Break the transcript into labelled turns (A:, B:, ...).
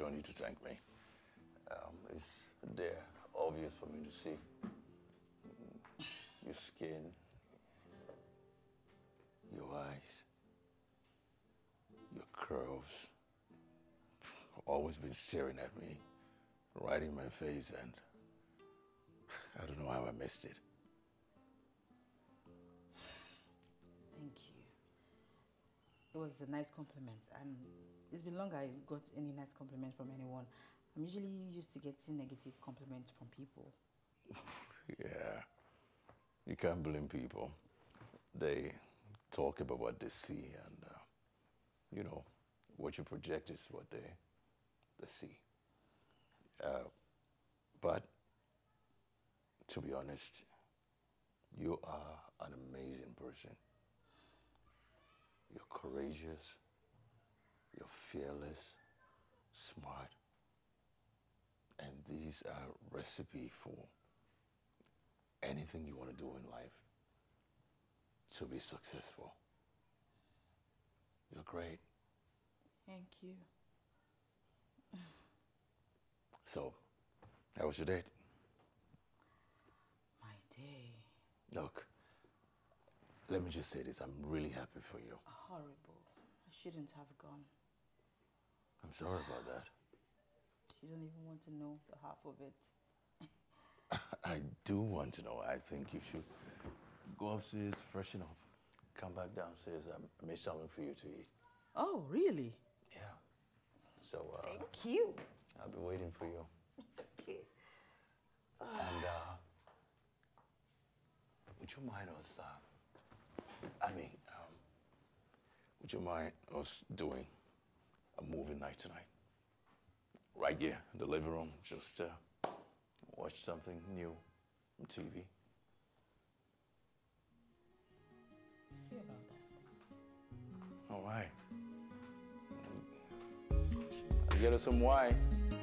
A: don't need to thank me. It's there, obvious for me to see. Your skin, your eyes, your curves. Always been staring at me, right in my face, and I don't know how I missed it.
B: Thank you. It was a nice compliment. It's been long I got any nice compliment from anyone. I'm usually used to getting negative compliments from people.
A: Yeah, you can't blame people. They talk about what they see, and you know, what you project is what they see. But to be honest, you are an amazing person. You're courageous, you're fearless, smart, and these are recipe for anything you want to do in life to be successful. You're great.
B: Thank you.
A: So, how was your date?
B: My day.
A: Look, let me just say this. I'm really happy for you.
B: Horrible. I shouldn't have gone.
A: I'm sorry about that.
B: You don't even want to know the half of it.
A: I do want to know. I think you should go upstairs, freshen up, come back downstairs. I made something for you to eat.
B: Oh, really?
A: Yeah. So,
B: thank you.
A: I'll be waiting for you.
B: Okay.
A: And, would you mind us, would you mind us doing a movie night tonight? Right here in the living room, just watch something new on TV.
B: See about that.
A: All right. I'll get us some wine.